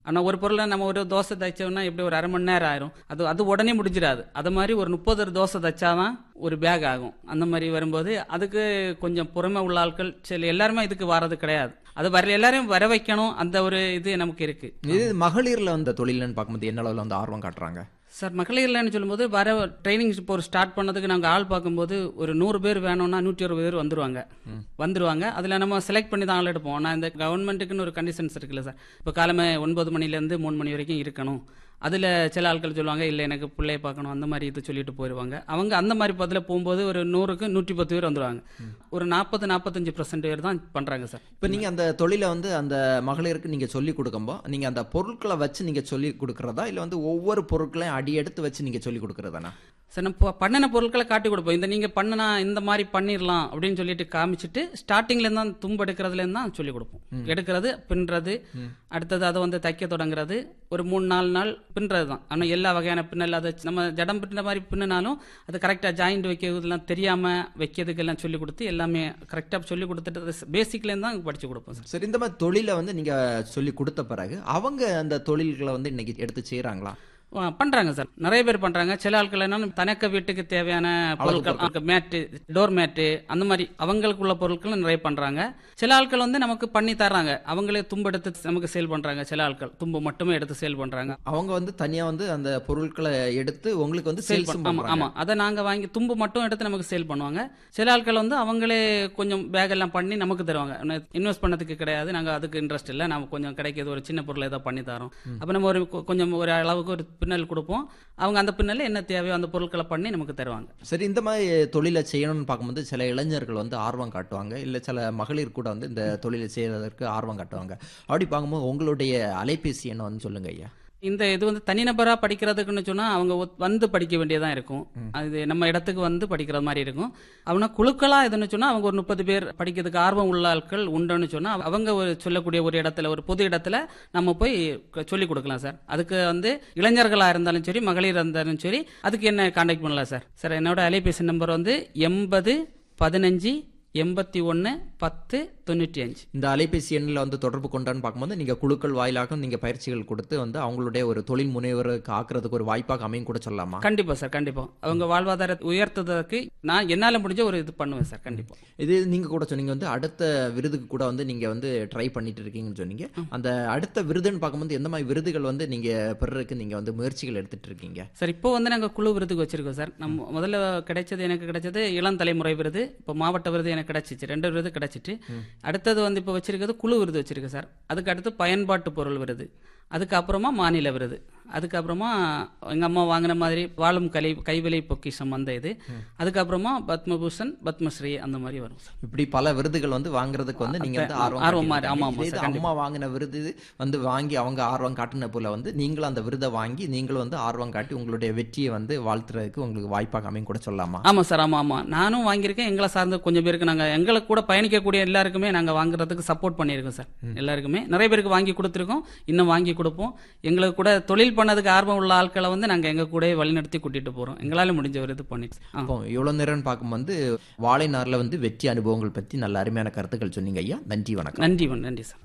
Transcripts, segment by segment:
ஆனால் ஒரு பொருளை நம்ம ஒரு தோசை தைச்சோம்னா எப்படி ஒரு அரை மணி நேரம் ஆயிரும். அது உடனே முடிஞ்சிடாது. அது மாதிரி ஒரு 30 தோசை தைச்சாதான் ஒரு பேக் ஆகும். அந்த மாதிரி வரும்போது அதுக்கு கொஞ்சம் பொறுமை உள்ள ஆட்கள் எல்லாருமே இதுக்கு வர்றது கிடையாது. அது எல்லாரையும் வர வைக்கணும். அந்த ஒரு இது நமக்கு இருக்கு. இது மகளிர்ல வந்த தொழில்னு பார்க்கும்போது என்ன அளவில் வந்து ஆர்வம் காட்டுறாங்க சார்? மகளிர்லன்னு சொல்லும்போது வர ட்ரைனிங் இப்போ ஒரு ஸ்டார்ட் பண்ணதுக்கு நாங்கள் ஆள் பார்க்கும்போது ஒரு 100 பேர் வேணும்னா 120 பேர் வந்துருவாங்க. அதில் நம்ம செலக்ட் பண்ணி தான் ஆள் எடுப்போம். ஆனால் இந்த கவர்மெண்ட்டுக்குன்னு ஒரு கண்டிஷன்ஸ் இருக்குல்ல சார். இப்போ காலமே 9 மணிலேருந்து 3 மணி வரைக்கும் இருக்கணும். அதில் சில ஆட்கள் சொல்லுவாங்க இல்லை எனக்கு பிள்ளைய பார்க்கணும் அந்த மாதிரி இது சொல்லிட்டு போயிடுவாங்க. அவங்க அந்த மாதிரி பதில் போகும்போது ஒரு 100க்கு 110 பேர் வந்துடுவாங்க. ஒரு 40-45% பேர் தான் பண்ணுறாங்க சார். இப்போ நீங்கள் அந்த தொழிலை வந்து அந்த மகளிருக்கு நீங்கள் சொல்லிக் கொடுக்கும்போது நீங்கள் அந்த பொருட்களை வச்சு நீங்கள் சொல்லிக் கொடுக்குறதா இல்லை வந்து ஒவ்வொரு பொருட்களையும் அடி எடுத்து வச்சு நீங்கள் சொல்லிக் கொடுக்குறதானா? சார் நம்ம பண்ணின பொருட்களை காட்டி கொடுப்போம். இந்த நீங்கள் பண்ணினா இந்த மாதிரி பண்ணிடலாம் அப்படின்னு சொல்லிட்டு காமிச்சிட்டு ஸ்டார்டிங்லேருந்து தான் தும்பு எடுக்கிறதுலேருந்து தான் சொல்லிக் கொடுப்போம். எடுக்கிறது, பின்னுறது, அடுத்தது அதை வந்து தைக்க தொடங்குறது, ஒரு 3-4 நாள் பின்னுறது தான். ஆனால் எல்லா வகையான பின்னல் அதை நம்ம ஜடம் பின்ன மாதிரி பின்னினாலும் அது கரெக்டாக ஜாயிண்ட் வைக்கிறதுலாம் தெரியாமல் வைக்கிறதுக்கெல்லாம் சொல்லிக் கொடுத்து எல்லாமே கரெக்டாக சொல்லிக் கொடுத்துட்டு பேசிக்லேருந்து தான் படித்து கொடுப்போம் சார். சரி, இந்த மாதிரி தொழிலை வந்து நீங்கள் சொல்லி கொடுத்த பிறகு அவங்க அந்த தொழில்களை வந்து இன்னைக்கு எடுத்து செய்கிறாங்களா? பண்றாங்க சார். நிறைய பேர் பண்றாங்க. சில ஆட்கள் என்ன தனக்கு வீட்டுக்கு தேவையான பொருட்கள், மேட்டு, டோர் மேட்டு, அந்த மாதிரி அவங்களுக்குள்ள பொருட்கள் நிறைய பண்றாங்க. சில ஆட்கள் வந்து நமக்கு பண்ணி தர்றாங்க. அவங்களே தும்பு எடுத்து நமக்கு சேல் பண்றாங்க. சில ஆட்கள் தும்பு மட்டுமே எடுத்து சேல் பண்றாங்க. அவங்க வந்து தனியா வந்து அந்த பொருட்களை எடுத்து உங்களுக்கு வந்து சேல் ஆமா, அதை நாங்க வாங்கி தும்பு மட்டும் எடுத்து நமக்கு சேல் பண்ணுவாங்க. சில ஆட்கள் வந்து அவங்களே கொஞ்சம் பேக் எல்லாம் பண்ணி நமக்கு தருவாங்க. இன்வெஸ்ட் பண்ணதுக்கு கிடையாது, நாங்க அதுக்கு இன்ட்ரெஸ்ட் இல்லை, நம்ம கொஞ்சம் கிடைக்கிறது ஒரு சின்ன பொருளை ஏதோ பண்ணி தரோம். அப்ப நம்ம ஒரு கொஞ்சம் ஒரு அளவுக்கு ஒரு பின்னல் கொடுப்போம். அவங்க அந்த பின்னல் என்ன தேவையோ அந்த பொருட்களை பண்ணி நமக்கு தருவாங்க. சரி, இந்த மாதிரி தொழிலை செய்யணும்னு பார்க்கும்போது சில இளைஞர்கள் வந்து ஆர்வம் காட்டுவாங்க, இல்லை சில மகளிர் கூட வந்து இந்த தொழிலை செய்வதற்கு ஆர்வம் காட்டுவாங்க. அப்படி பார்க்கும்போது உங்களுடைய அலைபேசி என்ன வந்து சொல்லுங்க ஐயா. இந்த இது வந்து தனிநபராக படிக்கிறதுக்குன்னு சொன்னால் அவங்க வந்து படிக்க வேண்டியதாக இருக்கும். அது நம்ம இடத்துக்கு வந்து படிக்கிற மாதிரி இருக்கும். அவனா குழுக்களாக இதுன்னு சொன்னால் அவங்க ஒரு 30 பேர் படிக்கிறதுக்கு ஆர்வம் உள்ள ஆட்கள் உண்டுன்னு சொன்னால் அவங்க ஒரு சொல்லக்கூடிய ஒரு இடத்துல, ஒரு பொது இடத்துல நம்ம போய் சொல்லிக் கொடுக்கலாம் சார். அதுக்கு வந்து இளைஞர்களாக இருந்தாலும் சரி, மகளிர் இருந்தாலும் சரி, அதுக்கு என்ன கான்டாக்ட் பண்ணலாம் சார். சார், என்னோட அலைபேசி நம்பர் வந்து 80 15 81 10 95. இந்த அலைபேசி எண்ணில் வந்து தொடர்பு கொண்டான்னு பார்க்கும்போது நீங்கள் குழுக்கள் வாயிலாக நீங்கள் பயிற்சிகள் கொடுத்து வந்து அவங்களுடைய ஒரு தொழில் முனைவருக்கு ஆக்குறதுக்கு ஒரு வாய்ப்பாக அமையும் கூட சொல்லலாமா? கண்டிப்பாக சார், கண்டிப்பாக. அவங்க வாழ்வாதாரத்தை உயர்த்துவதற்கு நான் என்னால் முடிஞ்ச ஒரு இது பண்ணுவேன் சார். கண்டிப்பாக. இது நீங்கள் கூட சொன்னீங்க வந்து அடுத்த விருதுக்கு கூட வந்து நீங்கள் வந்து ட்ரை பண்ணிட்டு இருக்கீங்கன்னு சொன்னீங்க. அந்த அடுத்த விருதுன்னு பார்க்கும்போது எந்த மாதிரி விருதுகள் வந்து நீங்கள் பெறறதுக்கு நீங்கள் வந்து முயற்சிகள் எடுத்துட்டு இருக்கீங்க சார்? இப்போ வந்து நாங்கள் குழு விருதுக்கு வச்சிருக்கோம் சார். நம்ம முதல்ல எனக்கு கிடைச்சது இளம் தலைமுறை விருது. இப்போ மாவட்ட விருது எனக்கு கிடைச்சிச்சு, 2 விருது கிடைச்சிட்டு. அடுத்தது வந்து இப்போ வச்சிருக்கிறது குழு விருது வச்சிருக்கு சார். அதுக்கு அடுத்து பயன்பாட்டு பொருள் விருது, அதுக்கப்புறமா மாநில விருது, அதுக்கப்புறமா எங்கள் அம்மா வாங்கின மாதிரி வாழும் கைவிலை பொக்கிஷம் அந்த இது, அதுக்கப்புறமா பத்மபூஷன், பத்மஸ்ரீ அந்த மாதிரி வரும் சார். இப்படி பல விருதுகள் வந்து வாங்குறதுக்கு வந்து நீங்க வந்து ஆர்வம் மாதிரி. அம்மா வாங்கின விருது வந்து வாங்கி அவங்க ஆர்வம் காட்டின போல வந்து நீங்களும் அந்த விருதை வாங்கி நீங்களும் வந்து ஆர்வம் காட்டி உங்களுடைய வெற்றியை வந்து வாழ்த்துறதுக்கு உங்களுக்கு வாய்ப்பாக அமையும் கூட சொல்லலாமா? ஆமா சார், ஆமா. நானும் வாங்கியிருக்கேன். எங்களை சார்ந்த கொஞ்சம் பேருக்கு நாங்கள் எங்களை கூட பயணிக்கக்கூடிய எல்லாருக்குமே நாங்கள் வாங்குறதுக்கு சப்போர்ட் பண்ணியிருக்கோம் சார். எல்லாருக்குமே நிறைய பேருக்கு வாங்கி கொடுத்துருக்கோம், இன்னும் வாங்கி கொடுப்போம். எங்களுக்கு கூட தொழில் பண்ணதுக்கு ஆர்வம் உள்ள ஆட்களை வந்து நாங்க எங்க கூட வழிநடத்தி கூட்டிட்டு போறோம். எங்களால முடிஞ்ச ஒரு இது பண்ணிட்டு. இவ்வளவு நேரம் பார்க்கும்போது வாழை நார்ல வந்து வெற்றி அனுபவங்கள் பத்தி நல்ல அருமையான கருத்துக்கள் சொன்னீங்க ஐயா. நன்றி, வணக்கம். நன்றி சார்.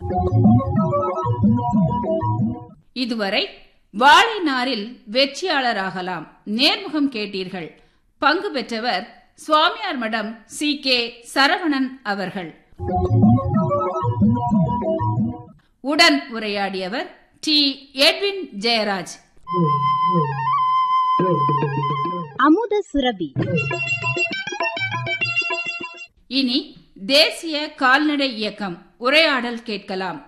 இதுவரை வாழை நாரில் வெற்றியாளராகலாம் நேர்முகம் கேட்டீர்கள். பங்கு பெற்றவர் சுவாமியார் மடம் CK சரவணன் அவர்கள். உடன் உரையாடியவர் T. எட்வின் ஜெயராஜ். அமுத சுரபி. இனி தேசிய கால்நடை இயக்கம் உரையாடல் கேட்கலாம்.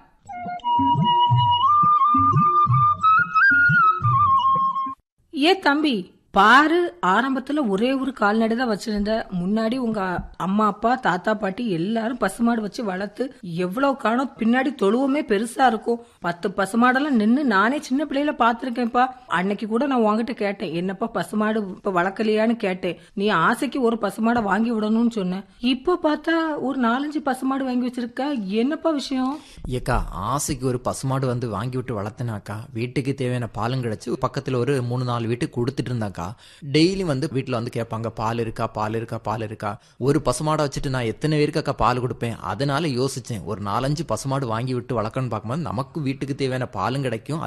தம்பி பாரு, ஆரம்பத்துல ஒரே ஒரு கால்நடை தான் வச்சிருந்த. முன்னாடி உங்க அம்மா அப்பா தாத்தா பாட்டி எல்லாரும் பசுமாடு வச்சு வளர்த்து எவ்வளவு காணும். பின்னாடி தொழுவமே பெருசா இருக்கும். 10 பசுமாடெல்லாம் நின்னு நானே சின்ன பிள்ளையில பாத்திருக்கேன்ப்பா. அன்னைக்கு கூட நான் உங்ககிட்ட கேட்டேன், என்னப்பா பசுமாடு இப்ப வளர்க்கலையான்னு கேட்டேன். நீ ஆசைக்கு ஒரு பசுமாடை வாங்கி விடணும்னு சொன்ன. இப்ப பார்த்தா ஒரு 4-5 பசுமாடு வாங்கி வச்சிருக்க. என்னப்பா விஷயம்? ஏக்கா, ஆசைக்கு ஒரு பசுமாடு வந்து வாங்கி விட்டு வளர்த்தனாக்கா வீட்டுக்கு தேவையான பாலும் கிடைச்சு பக்கத்துல ஒரு 3-4 வீட்டுக்கு கொடுத்துட்டு இருந்தாக்கா டெய்லி வந்து வீட்டில் வந்து கேட்பாங்க, பால் இருக்கா பால் இருக்கா பால் இருக்கா. ஒரு பசுமாடை வச்சுட்டு நான் எத்தனை பேருக்கு அக்கா பால் கொடுப்பேன். அதனால யோசிச்சேன், ஒரு 4-5 பசுமாடு வாங்கி விட்டு வளர்க்கணும்னு பார்க்கும்போது நமக்கு வீட்டுக்கு தேவையான பாலும் கிடைக்கும்,